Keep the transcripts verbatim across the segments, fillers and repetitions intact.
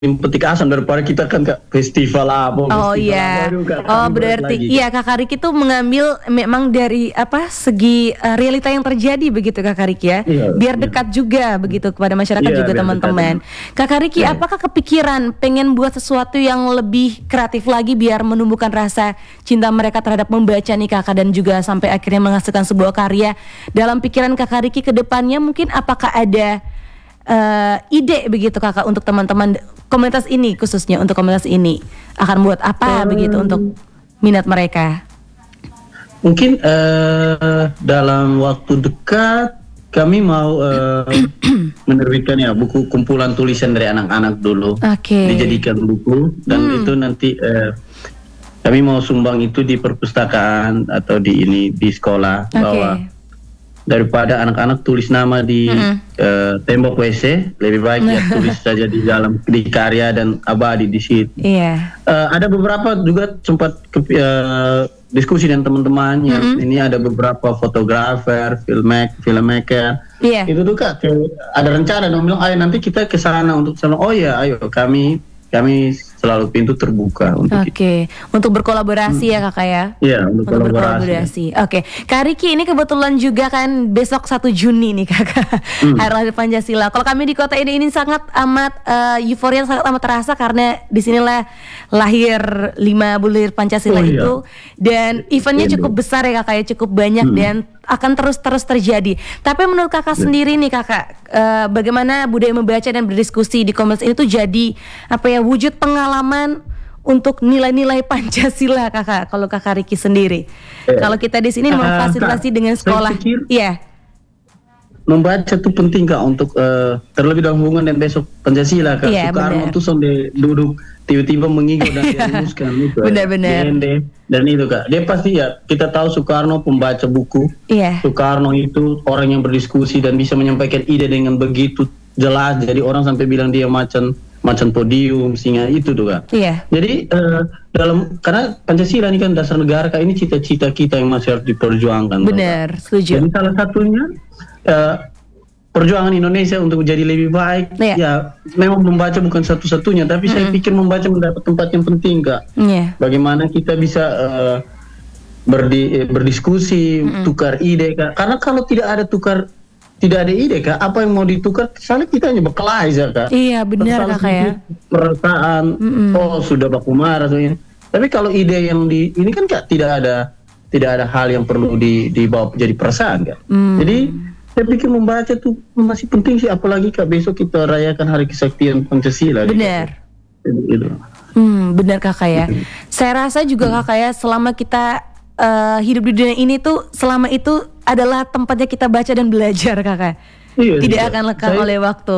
petik asam daripada kita kan Kak festival apa Oh festival iya. apa, aduh, Kak, Oh kami berat berarti lagi. iya Kak Riki tuh mengambil memang dari apa segi uh, realita yang terjadi begitu Kak Riki ya. Iya, Biar iya. dekat juga begitu kepada masyarakat Iya, juga biar teman-teman. Kak Riki, Iya. apakah kepikiran pengen buat sesuatu yang lebih kreatif lagi biar menumbuhkan rasa cinta mereka terhadap membaca nih Kakak dan juga sampai akhirnya menghasilkan sebuah karya. Dalam pikiran Kak Riki ke depannya mungkin apakah ada uh, ide begitu Kakak untuk teman-teman komunitas ini, khususnya untuk komunitas ini akan buat apa Hmm. begitu untuk minat mereka? Mungkin eh, dalam waktu dekat kami mau eh, menerbitkan ya buku kumpulan tulisan dari anak-anak dulu. Oke. Dijadikan buku dan Hmm. itu nanti eh, kami mau sumbang itu di perpustakaan atau di ini di sekolah Oke. bahwa daripada anak-anak tulis nama di Mm-mm. eh, tembok W C, lebih baik ya tulis saja di dalam di karya dan abadi di situ. Iya. Eh, ada beberapa juga sempat ke, eh, diskusi dengan teman-teman yang Mm-mm. ini ada beberapa fotografer, filmmaker, filmmaker. Iya. Itu tuh Kak, kayak ada rencana dong bilang, ayo nanti kita ke sana untuk sana. Oh ya, ayo kami kami selalu pintu terbuka untuk itu. Oke, untuk berkolaborasi ya Kakak ya. Iya, untuk Untuk kolaborasi. berkolaborasi. Oke, Kak Riki ini kebetulan juga kan besok satu Juni nih Kakak, Hmm. Hari Lahir Pancasila. Kalau kami di kota ini ini sangat amat eh, euforia sangat amat terasa karena disinilah lahir lima bulir Pancasila Oh, iya. itu dan eventnya Iya. cukup besar ya Kakak ya, cukup banyak Hmm. dan akan terus-terus terjadi. Tapi menurut Kakak sendiri nih Kakak, eh, bagaimana budaya membaca dan berdiskusi di komunitas ini tuh jadi apa ya wujud pengalaman untuk nilai-nilai Pancasila Kakak, kalau Kakak Riki sendiri. Eh, Kalau kita di sini eh, memfasilitasi Kak, dengan saya sekolah. pikir- Iya. Membaca tuh penting Kak untuk eh, terlebih dalam hubungan dan besok Pancasila Kak. Iya, Soekarno benar. tuh sampai duduk tiba-tiba mengigau dan dirumuskan itu. ya. Benar-benar. D N D. Dan itu Kak, dia pasti ya kita tahu Soekarno pembaca buku. Iya. Soekarno itu orang yang berdiskusi dan bisa menyampaikan ide dengan begitu jelas. Jadi orang sampai bilang dia macan macan podium singa itu tuh Kak. Iya. Jadi eh, dalam karena Pancasila ini kan dasar negara Kak, ini cita-cita kita yang masih harus diperjuangkan. tuh, Kak. Benar, setuju. Jadi salah satunya eh, perjuangan Indonesia untuk menjadi lebih baik. Iya. Ya, memang membaca bukan satu-satunya, tapi saya pikir membaca mendapat tempat yang penting Kak. Iya. Bagaimana kita bisa eh, berdi, eh, berdiskusi, tukar ide Kak. Karena kalau tidak ada tukar, tidak ada ide Kak, apa yang mau ditukar? Soalnya kita hanya berkelahi aja Kak. Iya, benar Tersalah Kakak ya. sedikit perasaan, oh sudah baku marah soalnya. Tapi kalau ide yang di ini kan Kak tidak ada tidak ada hal yang perlu di, dibawa jadi perasaan Kak. Hmm. Jadi saya pikir membaca tuh masih penting sih, apalagi Kak besok kita rayakan Hari Kesaktian Pancasila. Benar. Gitu. Gitu. Hmm, benar Kakak ya. Saya rasa juga Kakak ya, selama kita eh, hidup di dunia ini tuh selama itu adalah tempatnya kita baca dan belajar Kakak. Iya, Tidak iya. akan lekang Saya- oleh waktu.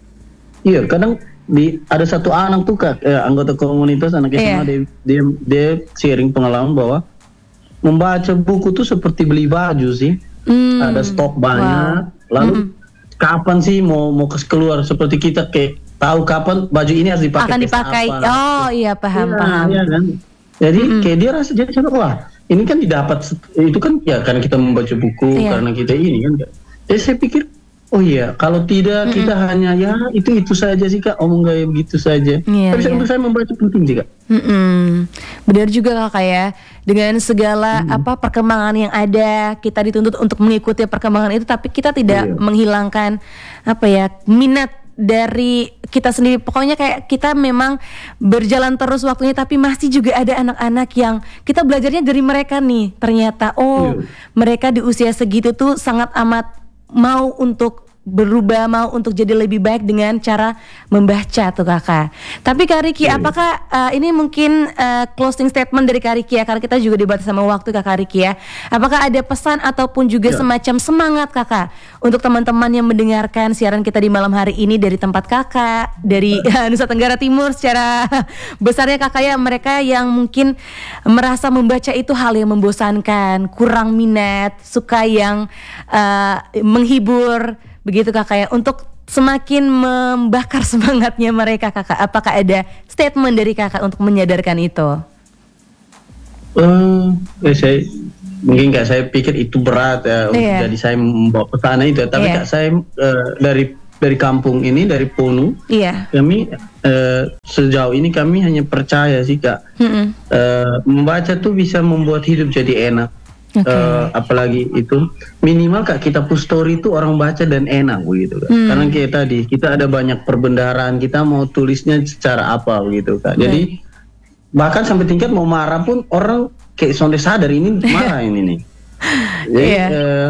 Iya, kadang di ada satu anak tuh Kak, eh, anggota komunitas anak S M A, Iya. dia, dia dia sharing pengalaman bahwa membaca buku tuh seperti beli baju sih. Hmm. Ada stok banyak. Lalu kapan sih mau mau kes- keluar seperti kita kayak tahu kapan baju ini harus dipakai. Akan pesta dipakai. apa. Oh iya, paham Iya, paham. iya kan. Jadi kayak dia rasa jadi sadar, wah ini kan didapat se- itu kan ya karena kita membaca buku, Iya. karena kita ini kan. Jadi saya pikir oh iya, kalau tidak kita hanya ya itu itu saja sih Kak, omong gaya begitu saja. Iya, Tapi saya- iya. untuk saya membaca penting sih Kak. Mm-mm. Benar juga Kakak ya. Dengan segala apa perkembangan yang ada, kita dituntut untuk mengikuti perkembangan itu, tapi kita tidak Iya. menghilangkan apa ya minat dari kita sendiri. Pokoknya kayak kita memang berjalan terus waktunya, tapi masih juga ada anak-anak yang kita belajarnya dari mereka nih. Ternyata oh Iya. mereka di usia segitu tuh sangat amat mau untuk berubah, mau untuk jadi lebih baik dengan cara membaca tuh Kakak. Tapi Kak Riki, Iya. apakah uh, ini mungkin uh, closing statement dari Kak Riki ya, karena kita juga dibatasi sama waktu Kak Riki ya. Apakah ada pesan ataupun juga Ya. semacam semangat Kakak untuk teman-teman yang mendengarkan siaran kita di malam hari ini dari tempat Kakak, dari Nusa Tenggara Timur secara besarnya Kakak ya, mereka yang mungkin merasa membaca itu hal yang membosankan, kurang minat, suka yang uh, menghibur, begitu Kakak ya, untuk semakin membakar semangatnya mereka Kakak. Apakah ada statement dari Kakak untuk menyadarkan itu? Eh, eh, saya mungkin Kak, saya pikir itu berat ya, Iya. jadi saya membawa ke sana itu. Tapi Iya. Kak, saya eh, dari dari kampung ini, dari Ponu, Iya. kami uh, sejauh ini kami hanya percaya sih Kak, Mm-mm. uh, membaca tuh bisa membuat hidup jadi enak. Oke. Uh, apalagi itu minimal Kak kita push story itu orang baca dan enak begitu Kak. Hmm. Karena kayak tadi kita ada banyak perbendaharaan, kita mau tulisnya secara apa begitu Kak. Jadi bahkan sampai tingkat mau marah pun orang kayak sonde sadar ini marah ini nih. Jadi Iya. uh,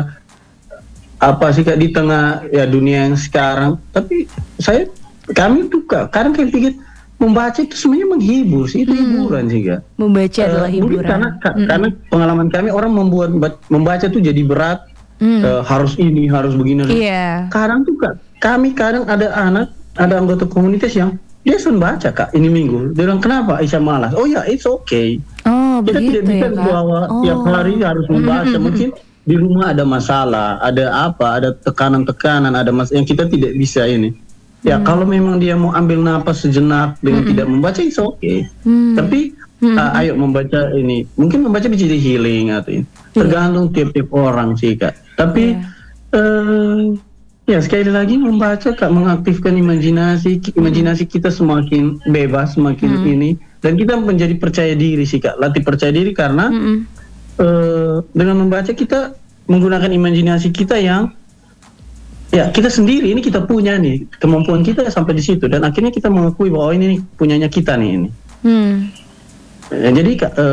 apa sih Kak di tengah ya dunia yang sekarang, tapi saya kami tuh Kak kadang kayak pikir membaca itu sebenarnya menghibur sih, itu hiburan sih Kak. Membaca adalah Eh, mungkin hiburan. karena ka- Mm-mm. karena pengalaman kami orang membuat ba- membaca tuh jadi berat, Mm. eh, harus ini harus begini. harus- Iya. Kadang tuh Kak, kami kadang ada anak, ada anggota komunitas yang dia sudah baca Kak ini minggu. Dia bilang kenapa Aisyah malas? Oh ya, it's okay. Oh, Kita begitu tidak bisa ya, Kak. bahwa tiap Oh. hari harus membaca. Mungkin di rumah ada masalah, ada apa, ada tekanan-tekanan, ada mas yang kita tidak bisa ini. Ya Hmm. kalau memang dia mau ambil napas sejenak dengan tidak membaca, it's okay. Hmm. Tapi uh, ayo membaca ini, mungkin membaca bisa jadi healing atau ini. Iya. Tergantung tiap-tiap orang sih Kak. Tapi eh, ya sekali lagi membaca Kak mengaktifkan imajinasi, imajinasi kita semakin bebas, semakin ini, dan kita menjadi percaya diri sih Kak. Latih percaya diri karena Mm-mm. eh, dengan membaca kita menggunakan imajinasi kita yang ya kita sendiri ini kita punya nih kemampuan kita sampai di situ, dan akhirnya kita mengakui bahwa ini nih, punyanya kita nih ini. Hmm. Ya, jadi Kak, eh,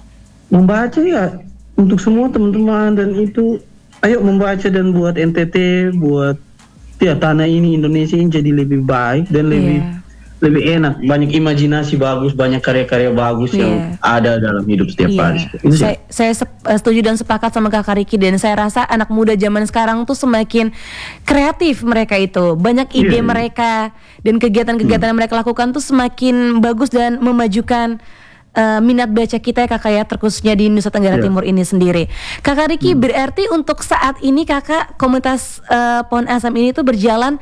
membaca ya untuk semua teman-teman, dan itu ayo membaca dan buat N T T, buat ya tanah ini Indonesia ini jadi lebih baik dan lebih Iya. lebih enak, banyak imajinasi bagus, banyak karya-karya bagus yang Iya. ada dalam hidup setiap Iya. hari. Itu sih. Saya, saya sep- eh, setuju dan sepakat sama Kakak Riki, dan saya rasa anak muda zaman sekarang tuh semakin kreatif mereka itu. Banyak ide Iya. mereka dan kegiatan-kegiatan yang mereka lakukan tuh semakin bagus dan memajukan eh, minat baca kita ya Kakak ya, terkhususnya di Nusa Tenggara Iya. Timur ini sendiri. Kakak Riki, berarti untuk saat ini Kakak komunitas eh, Pohon Asam ini tuh berjalan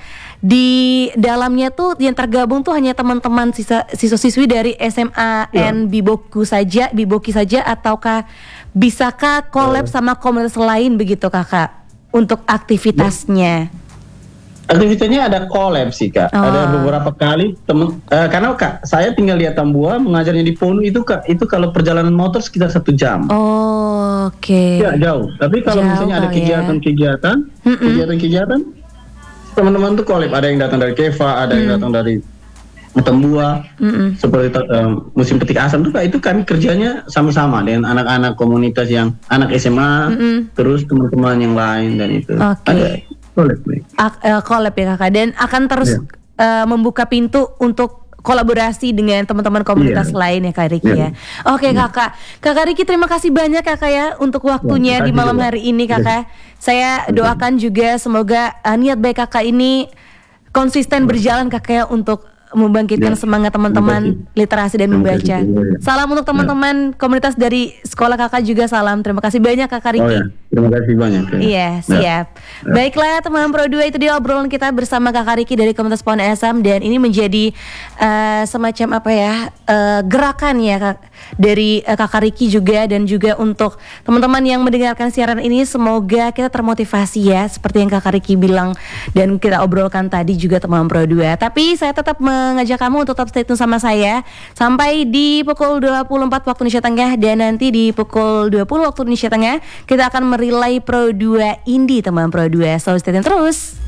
di dalamnya tuh yang tergabung tuh hanya teman-teman sisa siswa-siswi dari S M A N Biboku saja, Biboki saja, ataukah bisakah collab sama komunitas lain begitu Kakak untuk aktivitasnya? Aktivitasnya ada collab sih Kak. Oh. Ada beberapa kali temen eh, karena Kak saya tinggal di Atambua, mengajarnya di Ponu itu Kak, itu kalau perjalanan motor sekitar satu jam. Oh, oke. Ya jauh. Tapi kalau Jauh misalnya ada kali ya. kegiatan-kegiatan, Mm-mm. kegiatan-kegiatan, teman-teman tuh collab. Ada yang datang dari Keva, ada yang datang dari Atambua. Mm-mm. Seperti eh, musim petik asam tuh Kak, itu kami kerjanya sama-sama dengan anak-anak komunitas yang anak S M A, Mm-mm. terus teman-teman yang lain, dan itu Oke. ada collab nih. Ak- eh, collab ya Kakak, dan akan terus Iya. eh, membuka pintu untuk kolaborasi dengan teman-teman komunitas Iya. lain ya Kak Riki ya. Iya. Oke Kakak, Kakak Riki terima kasih banyak Kakak ya untuk waktunya di terima kasih malam juga. hari ini Kakak. Saya doakan juga semoga eh, niat baik Kakak ini konsisten berjalan Kakak ya untuk membangkitkan Ya. semangat teman-teman Terima kasih. literasi dan Terima membaca. kasih juga, ya. Salam untuk teman-teman komunitas dari sekolah Kakak juga, salam. Terima kasih banyak Kakak Riki. Oh ya, terima kasih banyak. ya. Iya, siap. Baiklah teman Pro dua, itu dia obrolan kita bersama Kakak Riki dari Komunitas Pohon Asam, dan ini menjadi eh, semacam apa ya, eh, gerakan ya Kak, dari eh, Kakak Riki juga, dan juga untuk teman-teman yang mendengarkan siaran ini, semoga kita termotivasi ya, seperti yang Kakak Riki bilang dan kita obrolkan tadi juga teman Pro dua. Tapi saya tetap mengajak kamu untuk tetap stay tune sama saya sampai di pukul dua puluh empat waktu Indonesia Tengah, dan nanti di pukul dua puluh waktu Indonesia Tengah kita akan merilai Pro dua Indie teman Pro dua. So stay tune terus.